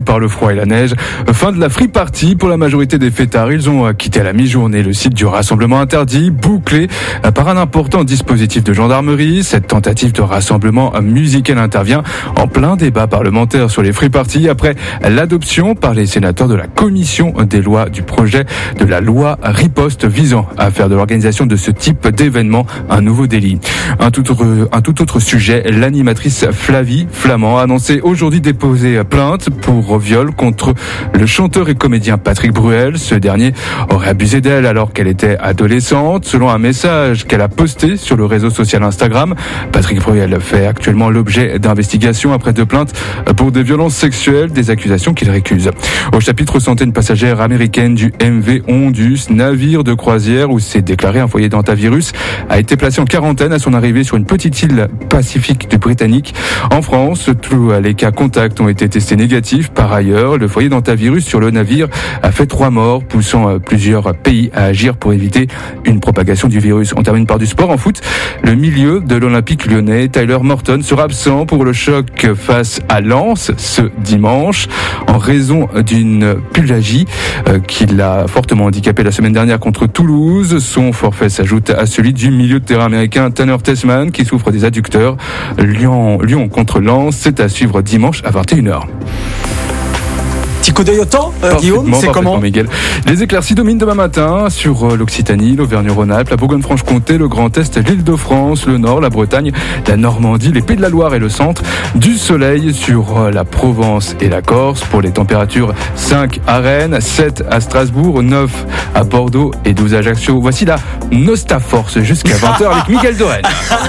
par le froid et la neige. Fin de la free party pour la majorité des fêtards. Ils ont quitté à la mi-journée le site du rassemblement interdit, bouclé par un important dispositif de gendarmerie. Cette tentative de rassemblement musical intervient en plein débat parlementaire sur les free parties après l'adoption par les sénateurs de la commission des lois du projet de la loi riposte visant à faire de l'organisation de ce type d'événement un nouveau délit. Un tout autre sujet, l'animatrice Flavie Flamand a annoncé aujourd'hui déposer plainte pour viol contre le chanteur et comédien Patrick Bruel. Ce dernier aurait abusé d'elle alors qu'elle était adolescente. Selon un message qu'elle a posté sur le réseau social Instagram, Patrick Bruel fait actuellement l'objet d'investigations après 2 plaintes pour des violences sexuelles, des accusations qu'il récuse. Au chapitre santé, une passagère américaine du MV Ondus, navire de croisière où s'est déclaré un foyer d'hantavirus, a été placée en quarantaine à son arrivée sur une petite île pacifique du Britannique. En France, tous les cas contacts ont été testés négatifs. Par ailleurs, le foyer d'hantavirus sur le navire a fait 3 morts, poussant plusieurs pays à agir pour éviter une propagation du virus. On termine par du sport en foot. Le milieu de l'Olympique lyonnais, Tyler Morton, sera absent pour le choc face à Lens ce dimanche en raison d'une pubalgie qui l'a fortement handicapé la semaine dernière contre Toulouse. Son forfait s'ajoute à celui du milieu de terrain américain Tanner Tessman qui souffre des adducteurs. Lyon contre Lens, c'est à suivre dimanche à 21h. Petit coup d'œil au temps, Guillaume, c'est comment Miguel. Les éclaircies dominent demain matin sur l'Occitanie, l'Auvergne-Rhône-Alpes, la Bourgogne-Franche-Comté, le Grand Est, l'Île-de-France, le Nord, la Bretagne, la Normandie, les Pays de la Loire et le centre. Du soleil sur la Provence et la Corse pour les températures 5 à Rennes, 7 à Strasbourg, 9 à Bordeaux et 12 à Ajaccio. Voici la Nostaforce jusqu'à 20h avec Miguel Dorel.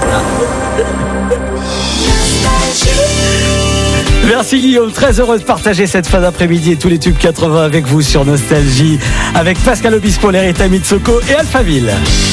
Merci Guillaume, très heureux de partager cette fin d'après-midi et tous les tubes 80 avec vous sur Nostalgie, avec Pascal Obispo, Lerita Mitsoko et Alphaville.